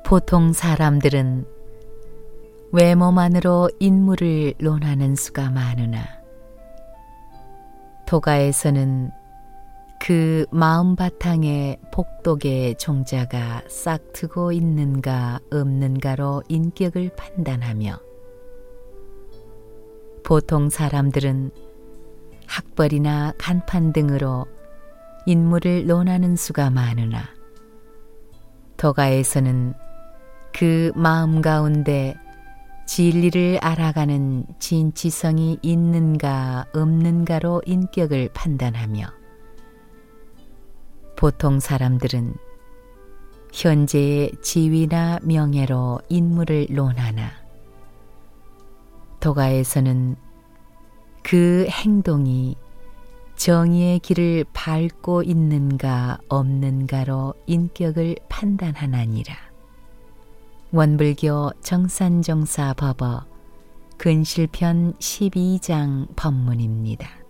보통 사람들은 외모만으로 인물을 논하는 수가 많으나 도가에서는 그 마음 바탕에 복독의 종자가 싹트고 있는가 없는가로 인격을 판단하며 보통 사람들은 학벌이나 간판 등으로 인물을 논하는 수가 많으나 도가에서는 그 마음 가운데 진리를 알아가는 진치성이 있는가 없는가로 인격을 판단하며 보통 사람들은 현재의 지위나 명예로 인물을 논하나 도가에서는 그 행동이 정의의 길을 밟고 있는가 없는가로 인격을 판단하나니라. 원불교 정산정사 법어 근실편 12장 법문입니다.